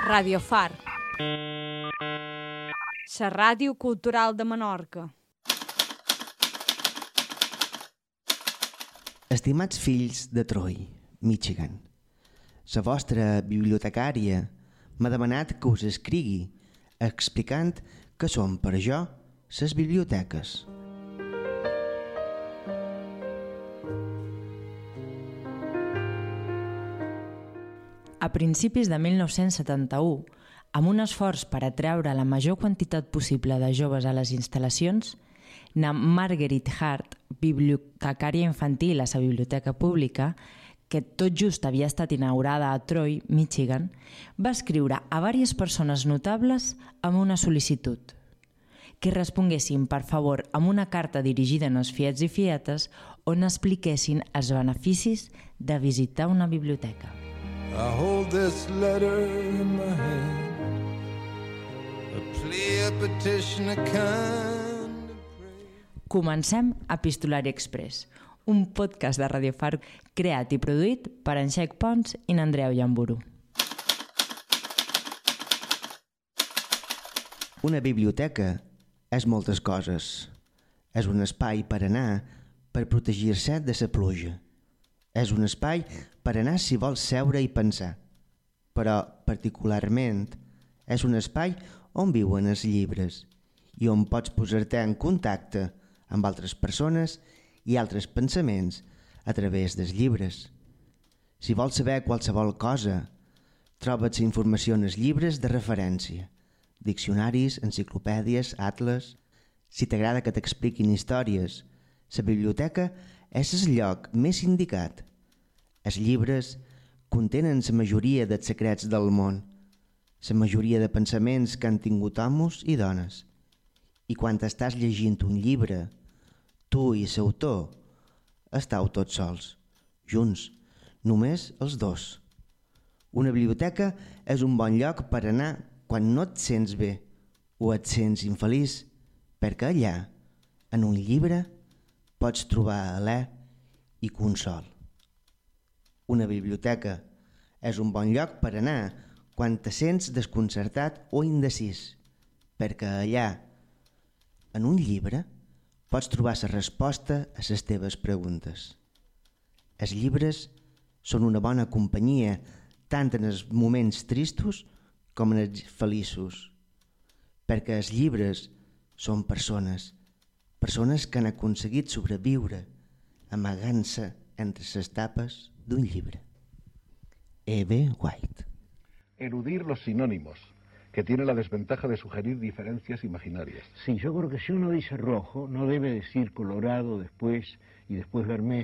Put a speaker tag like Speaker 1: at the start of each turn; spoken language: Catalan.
Speaker 1: Radio Far, la ràdio cultural de Menorca.
Speaker 2: Estimats fills de Troy, Michigan, la vostra bibliotecària m'ha demanat que us escrigui explicant què són per jo les biblioteques.
Speaker 3: A principis de 1971, amb un esforç per atreure la major quantitat possible de joves a les instal·lacions, na Marguerite Hart, bibliotecària infantil a la biblioteca pública, que tot just havia estat inaugurada a Troy, Michigan, va escriure a diverses persones notables amb una sol·licitud, que responguessin, per favor, amb una carta dirigida als fiets i fietes on expliquessin els beneficis de visitar una biblioteca.
Speaker 4: I hold this letter in my hand, a plea, a petition, a kind of prayer.
Speaker 3: Comencem Epistolari Express, un podcast de Radio Far creat i produït per en Xec Pons i n'Andreu Llamburu.
Speaker 2: Una biblioteca és moltes coses. És un espai per anar per protegir-se de la pluja. És un espai per anar si vols seure i pensar. Però, particularment, és un espai on viuen els llibres i on pots posar-te en contacte amb altres persones i altres pensaments a través dels llibres. Si vols saber qualsevol cosa, trobes informació en els llibres de referència, diccionaris, enciclopèdies, atles. Si t'agrada que t'expliquin històries, la biblioteca és el lloc més indicat. Els llibres contenen la majoria dels secrets del món, la majoria de pensaments que han tingut homes i dones. I quan estàs llegint un llibre, tu i l'autor estàu tots sols, junts, només els dos. Una biblioteca és un bon lloc per anar quan no et sents bé o et sents infeliç, perquè allà, en un llibre, pots trobar alè i consol. Una biblioteca és un bon lloc per anar quan te sents desconcertat o indecís, perquè allà, en un llibre, pots trobar la resposta a les teves preguntes. Els llibres són una bona companyia tant en els moments tristos com en els feliços, perquè els llibres són persones que han aconseguit sobreviure amagant-se entre les tapes d'un llibre. E.B. White.
Speaker 5: Eludir los sinónimos, que tiene la desventaja de sugerir diferencias imaginarias.
Speaker 6: Sí, yo creo que si uno dice rojo, no debe decir colorado después y después bermejo.